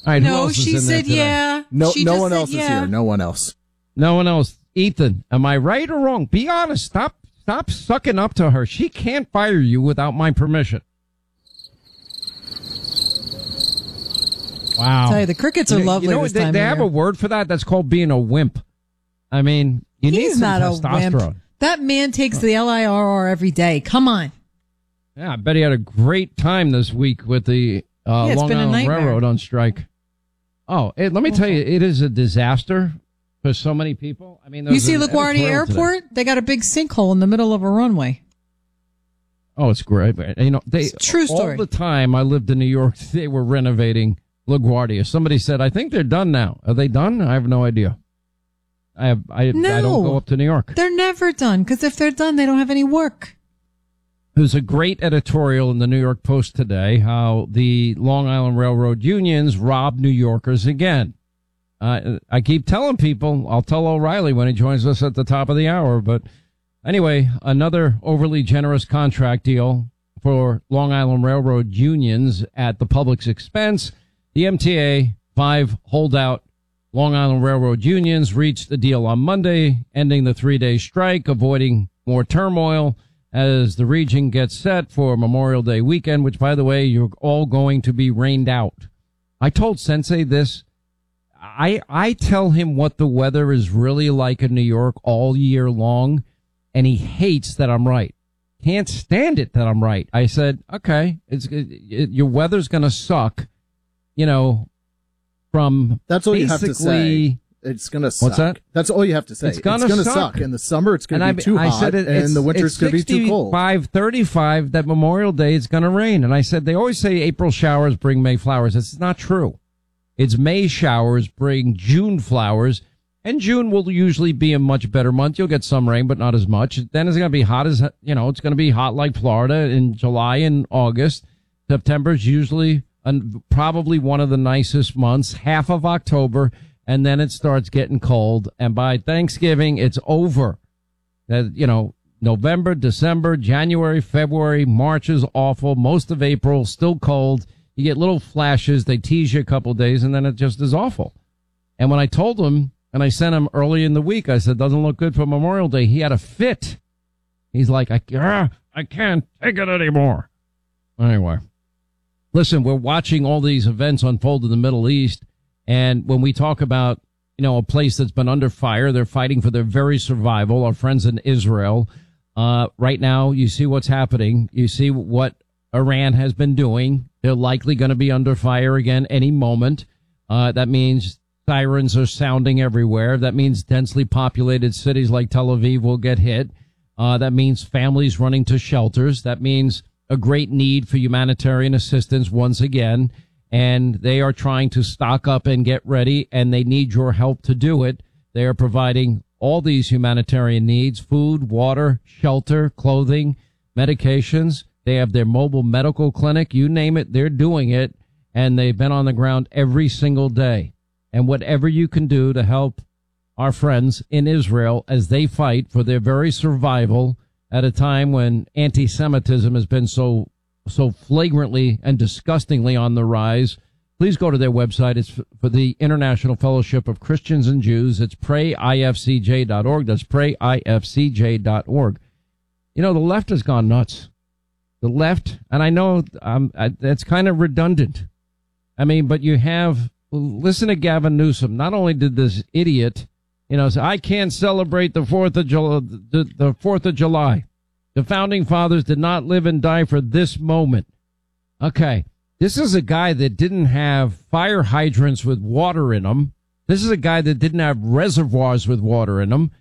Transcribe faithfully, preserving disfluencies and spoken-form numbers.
All right, who No, else is she in there said today? yeah. No, She no just one said else yeah. is here. No one else. No one else. Ethan, am I right or wrong? Be honest. Stop, stop sucking up to her. She can't fire you without my permission. Wow. Tell you, the crickets are You- lovely You know, this they, time they of have year. a word for that. That's called being a wimp. I mean, you need He's some not a testosterone. wimp. That man takes the L I R R every day. Come on. Yeah, I bet he had a great time this week with the uh, Yeah, it's Long been a Island nightmare. Railroad on strike. Oh, it, let me tell you, it is a disaster for so many people. I mean, there You was see an LaGuardia editorial today. Airport? They got a big sinkhole in the middle of a runway. Oh, it's great. You know, they It's a true story. all the time I lived in New York, they were renovating LaGuardia. Somebody said, I think they're done now. Are they done? I have no idea. I have, I, No. I don't go up to New York. They're never done, because if they're done, they don't have any work. There's a great editorial in the New York Post today how the Long Island Railroad unions rob New Yorkers again. Uh, I keep telling people, I'll tell O'Reilly when he joins us at the top of the hour, but anyway, another overly generous contract deal for Long Island Railroad unions at the public's expense. The M T A, five holdout Long Island Railroad unions, reached a deal on Monday, ending the three-day strike, avoiding more turmoil as the region gets set for Memorial Day weekend, which, by the way, you're all going to be rained out. I told Sensei this. I I tell him what the weather is really like in New York all year long, and he hates that I'm right. Can't stand it that I'm right. I said, okay, it's it, it, your weather's going to suck, you know, from That's all you have to say. basically- It's going to suck. What's that? That's all you have to say. It's gonna gonna suck. suck. In the summer, it's going And to I, be too I hot, said it, and it's, in the winter, it's going to be too cold. sixty-five, thirty-five, that Memorial Day it's going to rain. And I said, they always say April showers bring May flowers. It's not true. It's May showers bring June flowers. And June will usually be a much better month. You'll get some rain, but not as much. Then it's going to be hot as, you know, it's going to be hot like Florida in July and August. September is usually an, probably one of the nicest months, half of October. And then it starts getting cold. And by Thanksgiving, it's over. That, you know, November, December, January, February, March is awful. Most of April, still cold. You get little flashes. They tease you a couple of days, and then it just is awful. And when I told him, and I sent him early in the week, I said, doesn't look good for Memorial Day, he had a fit. He's like, I, ah, I can't take it anymore. Anyway, listen, we're watching all these events unfold in the Middle East. And when we talk about, you know, a place that's been under fire, they're fighting for their very survival. Our friends in Israel, uh, right now, you see what's happening. You see what Iran has been doing. They're likely going to be under fire again any moment. Uh, that means sirens are sounding everywhere. That means densely populated cities like Tel Aviv will get hit. Uh, that means families running to shelters. That means a great need for humanitarian assistance once again. And they are trying to stock up and get ready, and they need your help to do it. They are providing all these humanitarian needs: food, water, shelter, clothing, medications. They have their mobile medical clinic. You name it, they're doing it. And they've been on the ground every single day. And whatever you can do to help our friends in Israel as they fight for their very survival at a time when anti-Semitism has been so so flagrantly and disgustingly on the rise, please go to their website. It's for the International Fellowship of Christians and Jews. It's pray I F C J dot org. That's pray I F C J dot org. You know, the left has gone nuts. The left, and I know um, I, that's kind of redundant. I mean, but you have, listen to Gavin Newsom. Not only did this idiot, you know, say, I can't celebrate the fourth of July, the, the fourth of July. The founding fathers did not live and die for this moment. Okay. This is a guy that didn't have fire hydrants with water in them. This is a guy that didn't have reservoirs with water in them.